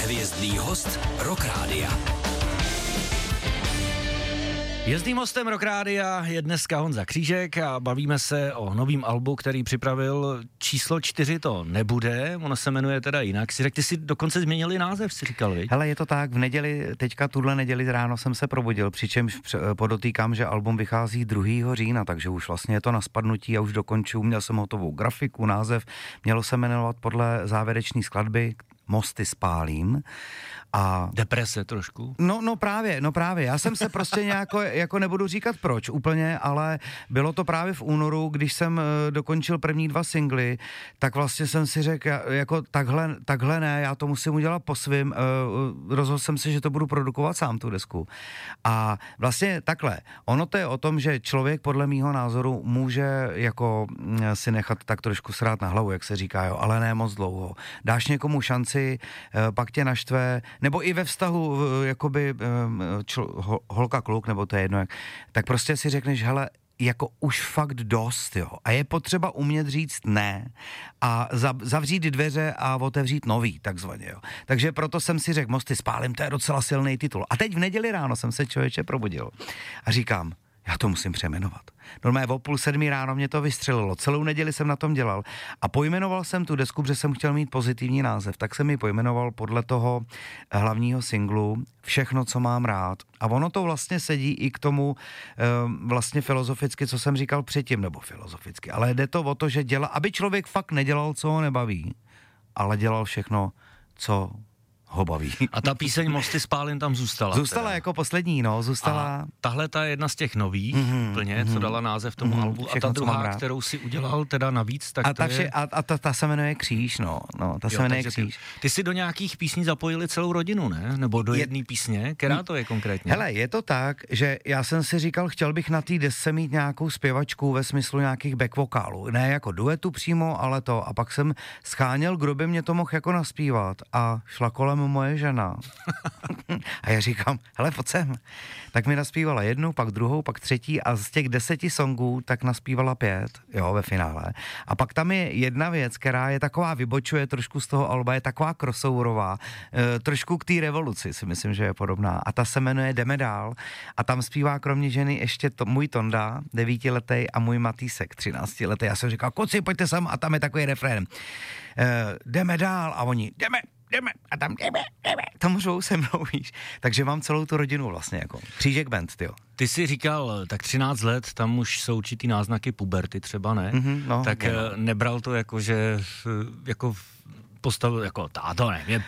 Hvězdný host Rock Rádia. Jezdným hostem Rock Rádia je dneska Honza Křížek a bavíme se o novým albu, který připravil. Číslo 4 to nebude, ono se jmenuje teda jinak. Ty si dokonce změnili název, si říkal, viď? Hele, je to tak, v neděli, teďka tuhle neděli ráno jsem se probudil, přičemž podotýkám, že album vychází 2. října, takže už vlastně je to na spadnutí a už dokončuju, měl jsem hotovou grafiku, název, mělo se jmenovat podle závěrečné skladby Mosty spálím. A deprese trošku. No právě, já jsem se prostě nějak, jako nebudu říkat proč úplně, ale bylo to právě v únoru, když jsem dokončil první 2 singly, tak vlastně jsem si řekl, jako takhle ne, já to musím udělat po svým, rozhodl jsem se, že to budu produkovat sám tu desku. A vlastně takhle, ono to je o tom, že člověk podle mýho názoru může jako si nechat tak trošku srát na hlavu, jak se říká, jo, ale ne moc dlouho. Dáš někomu šanci, pak tě naštve, nebo i ve vztahu, jakoby holka kluk, nebo to je jedno, tak prostě si řekneš, hele, jako už fakt dost, jo. A je potřeba umět říct ne a zavřít dveře a otevřít nový, takzvaně, jo. Takže proto jsem si řekl, Mosty spálím, to je docela silný titul. A teď v neděli ráno jsem se člověče probudil a říkám, já to musím přejmenovat. Normálně o 6:30 ráno mě to vystřelilo, celou neděli jsem na tom dělal a pojmenoval jsem tu desku, protože jsem chtěl mít pozitivní název, tak jsem ji pojmenoval podle toho hlavního singlu Všechno, co mám rád. A ono to vlastně sedí i k tomu vlastně filozoficky, co jsem říkal předtím, nebo filozoficky, ale jde to o to, že aby člověk fakt nedělal, co ho nebaví, ale dělal všechno, co ho baví. A ta píseň Mosty spálím tam zůstala. Zůstala teda jako poslední, no, zůstala. A tahle ta je jedna z těch nových, úplně, co dala název tomu albu. Všechno, a ta druhá, kterou si udělal teda navíc, tak ta se jmenuje Kříž, no, ta se jmenuje Kříž. Ty si do nějakých písní zapojili celou rodinu, ne? Nebo do jedné písně? Která to je konkrétně? Hele, je to tak, že já jsem si říkal, chtěl bych na té desce mít nějakou zpěvačku ve smyslu nějakých back vokálů. Ne jako duetu přímo, ale to. A pak jsem scháněl, kdo by mě to mohl jako naspívat. A šla kolem moje žena. A já říkám, hele, pojď sem. Tak mi naspívala jednu, pak druhou, pak třetí a z těch 10 songů tak naspívala 5, jo, ve finále. A pak tam je jedna věc, která je taková, vybočuje trošku z toho alba, je taková crossoverová, trošku k té revoluci si myslím, že je podobná. A ta se jmenuje Jdeme dál a tam zpívá kromě ženy ještě můj Tonda, 9letý a můj Matýsek, 13letý. Já jsem říkal, kluci, pojďte sem a tam je takový refrén. Jdeme dál a oni, jdeme a tam jdeme, tam řvou se mnou, víš. Takže mám celou tu rodinu vlastně jako. Křížek band, tyjo. Ty jsi říkal, tak 13 let, tam už jsou určitý náznaky puberty třeba, ne? Tak nebral to jako, že jako postavil jako táto, nevím,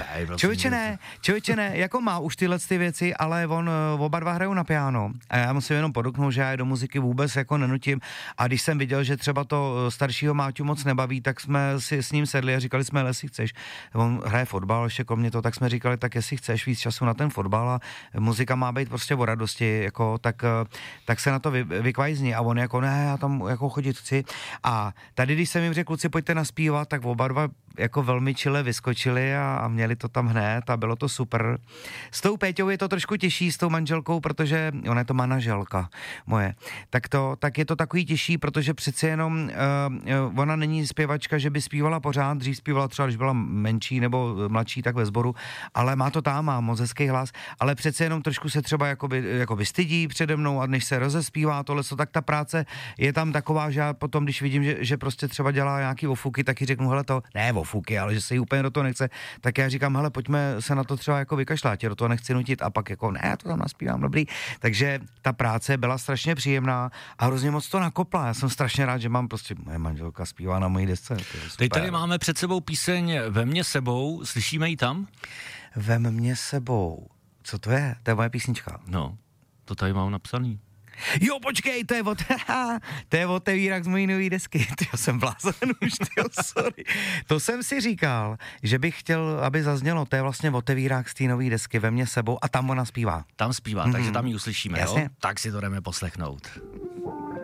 Člověče ne, jako má už tyhle ty věci, ale oba dva hrajou na piano a já musím jenom podotknout, že já je do muziky vůbec jako nenutím a když jsem viděl, že třeba to staršího Máťu moc nebaví, tak jsme si s ním sedli a říkali jsme, jestli chceš, on hraje fotbal, ještě kromě to, tak jsme říkali, tak jestli chceš víc času na ten fotbal a muzika má být prostě o radosti, jako, tak se na to vykvajzní a on jako ne, já tam jako chodit chci a tady, když jsem jim řekl, kluci, pojďte naspívat, tak oba dva jako velmi čile vyskočili a měli to tam hned a bylo to super. S tou Péťou je to trošku těžší, s tou manželkou, protože ona je to manaželka moje. Tak je to takový těžší, protože přece jenom ona není zpěvačka, že by zpívala pořád, dřív zpívala třeba, když byla menší nebo mladší, tak ve sboru, ale má to tam, má moc hezký hlas, ale přece jenom trošku se třeba jakoby stydí přede mnou a než se rozespívá tohle, tak ta práce je tam taková, že já potom, když vidím, že prostě třeba dělá nějaký ofuky, tak ji řeknu, hele to, ne ofuky, ale že se jí úplně do toho nechce, tak já říkám, hele, pojďme se na to třeba jako vykašlat, tě do toho nechci nutit a pak jako, ne, já to tam naspívám, dobrý. Takže ta práce byla strašně příjemná a hrozně moc to nakopla. Já jsem strašně rád, že mám prostě, moje manželka zpívá na mojí desce. Teď tady máme před sebou píseň Vem mě sebou, slyšíme ji tam? Vem mě sebou. Co to je? To je moje písnička. No, to tady mám napsaný. Jo, počkej, to je otevírák z mojí nový desky. Já jsem blázen už, sorry. To jsem si říkal, že bych chtěl, aby zaznělo, to je vlastně otevírák z té nový desky Ve mně sebou a tam ona zpívá. Tam zpívá, takže tam ji uslyšíme, jasně. Jo? Tak si to jdeme poslechnout.